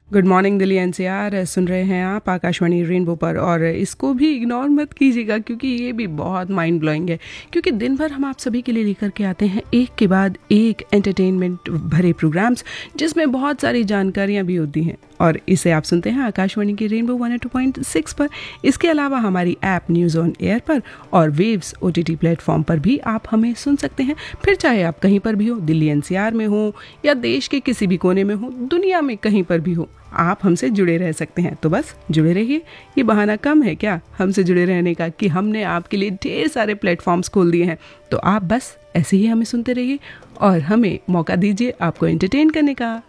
Good morning Delhi NCR सुन रहे हैं आप आकाशवाणी रेनबो पर। और इसको भी इग्नोर मत कीजिएगा क्योंकि ये भी बहुत माइंड ब्लोइंग है। क्योंकि दिन भर हम आप सभी के लिए लेकर के आते हैं एक के बाद एक एंटरटेनमेंट भरे प्रोग्राम्स जिसमें बहुत सारी जानकारियां भी होती हैं। और इसे आप सुनते हैं आकाशवाणी की रेनबो 102.6 पर। इसके अलावा हमारी ऐप न्यूज़ ऑन एयर पर और वेव्स OTT प्लेटफॉर्म पर भी आप हमें सुन सकते हैं। फिर चाहे आप कहीं पर भी हो, दिल्ली एनसीआर में हो या देश के किसी भी कोने में हो, दुनिया में कहीं पर भी हो, आप हमसे जुड़े रह सकते हैं। तो बस जुड़े रहिए। ये बहाना कम है क्या हमसे जुड़े रहने का कि हमने आपके लिए ढेर सारे प्लेटफॉर्म्स खोल दिए हैं। तो आप बस ऐसे ही हमें सुनते रहिए और हमें मौका दीजिए आपको एंटरटेन करने का।